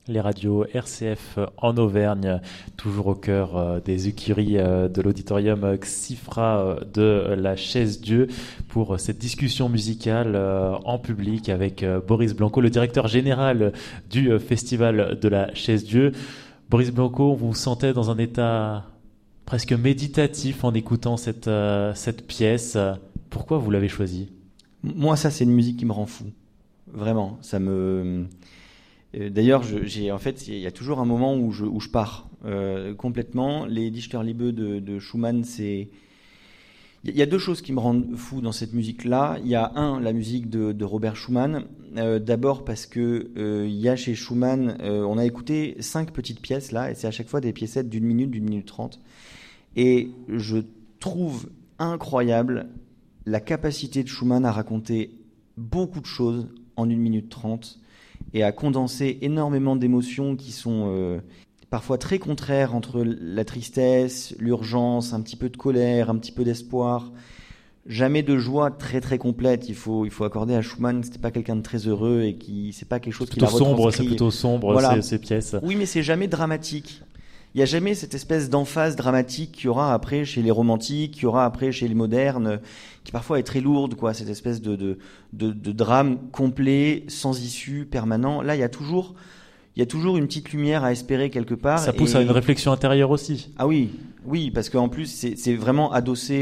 Les radios RCF en Auvergne, toujours au cœur des écuries de l'auditorium Xifra de la Chaise-Dieu pour cette discussion musicale en public avec Boris Blanco, le directeur général du festival de la Chaise-Dieu. Boris Blanco, vous vous sentez dans un état presque méditatif en écoutant cette pièce. Pourquoi vous l'avez choisie? Moi, ça, c'est une musique qui me rend fou. Vraiment, ça me... D'ailleurs, en fait, il y a toujours un moment où je pars complètement. Les Dichterliebe de Schumann, c'est... Il y a deux choses qui me rendent fou dans cette musique-là. Il y a la musique de Robert Schumann. D'abord parce que il y a chez Schumann, on a écouté 5 petites pièces là, et c'est à chaque fois des piécettes d'une minute 30. Et je trouve incroyable la capacité de Schumann à raconter beaucoup de choses en 1 minute 30 et à condenser énormément d'émotions qui sont parfois très contraires entre la tristesse, l'urgence, un petit peu de colère, un petit peu d'espoir. Jamais de joie très très complète. Il faut accorder à Schumann, c'était pas quelqu'un de très heureux et c'est pas quelque chose qui l'a retranscrit. C'est plutôt sombre, voilà. ces pièces. Oui, mais c'est jamais dramatique. Il n'y a jamais cette espèce d'emphase dramatique qu'il y aura après chez les romantiques, qu'il y aura après chez les modernes, qui parfois est très lourde, quoi. Cette espèce de drame complet, sans issue, permanent. Là, il y a toujours une petite lumière à espérer quelque part. Ça pousse à une réflexion intérieure aussi. Ah oui, parce qu'en plus, c'est vraiment adossé